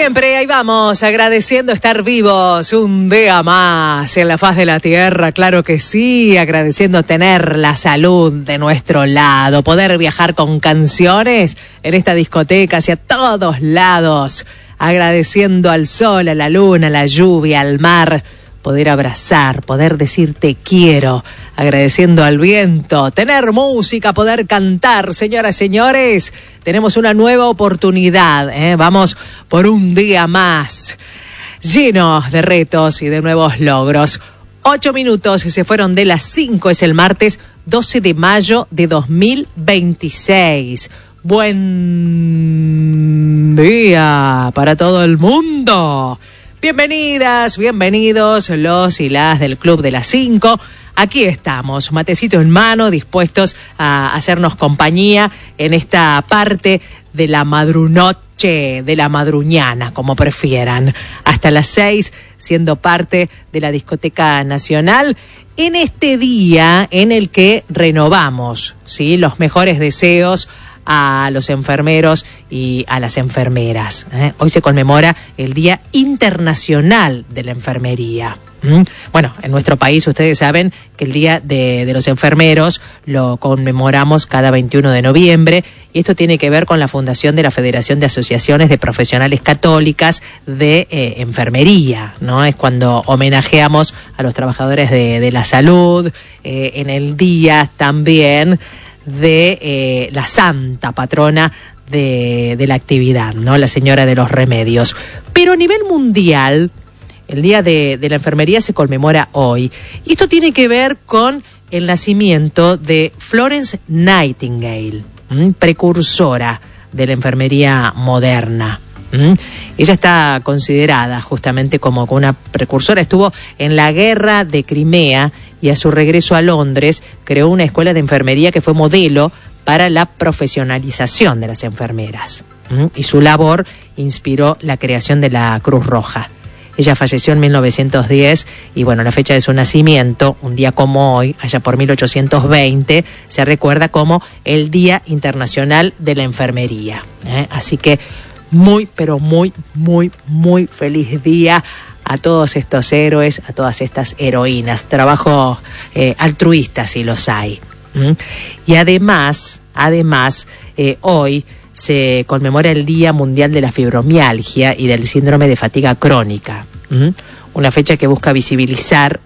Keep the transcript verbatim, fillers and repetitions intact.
siempre, ahí vamos, agradeciendo estar vivos un día más en la faz de la tierra, claro que sí, agradeciendo tener la salud de nuestro lado, poder viajar con canciones en esta discoteca hacia todos lados, agradeciendo al sol, a la luna, a la lluvia, al mar, poder abrazar, poder decir te quiero, agradeciendo al viento, tener música, poder cantar. Señoras, señores, tenemos una nueva oportunidad, ¿eh? Vamos por un día más, llenos de retos y de nuevos logros. Ocho minutos y se fueron de las cinco, es el martes doce de mayo de dos mil veintiséis. Buen día para todo el mundo. Bienvenidas, bienvenidos los y las del Club de las Cinco. Aquí estamos, matecito en mano, dispuestos a hacernos compañía en esta parte de la madrunoche, de la madruñana, como prefieran. Hasta las seis, siendo parte de la Discoteca Nacional, en este día en el que renovamos, ¿sí?, los mejores deseos a los enfermeros y a las enfermeras. ¿eh? Hoy se conmemora el Día Internacional de la Enfermería. ¿Mm? Bueno, en nuestro país ustedes saben que el Día de, de los Enfermeros lo conmemoramos cada veintiuno de noviembre, y esto tiene que ver con la fundación de la Federación de Asociaciones de Profesionales Católicas de eh, Enfermería, ¿no? Es cuando homenajeamos a los trabajadores de, de la salud, eh, en el día también de eh, la santa patrona de, de la actividad, ¿no? La Señora de los Remedios. Pero a nivel mundial, el Día de, de la Enfermería se conmemora hoy. Y esto tiene que ver con el nacimiento de Florence Nightingale, ¿m? precursora de la enfermería moderna. ¿m? Ella está considerada justamente como una precursora. Estuvo en la guerra de Crimea y a su regreso a Londres creó una escuela de enfermería que fue modelo para la profesionalización de las enfermeras. ¿m? Y su labor inspiró la creación de la Cruz Roja. Ella falleció en mil novecientos diez y bueno, la fecha de su nacimiento, un día como hoy, allá por mil ochocientos veinte, se recuerda como el Día Internacional de la Enfermería. ¿eh? Así que muy, pero muy, muy, muy feliz día a todos estos héroes, a todas estas heroínas. Trabajo eh, altruista si los hay. ¿Mm? Y además, además, eh, hoy se conmemora el Día Mundial de la Fibromialgia y del Síndrome de Fatiga Crónica. ¿Mm? Una fecha que busca visibilizar